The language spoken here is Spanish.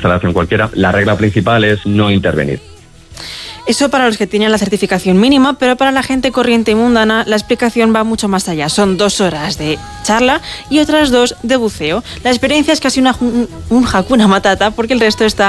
instalación cualquiera, la regla principal es no intervenir. Eso para los que tienen la certificación mínima, pero para la gente corriente y mundana la explicación va mucho más allá. Son 2 horas de charla y otras 2 de buceo. La experiencia es casi un Hakuna Matata porque el resto está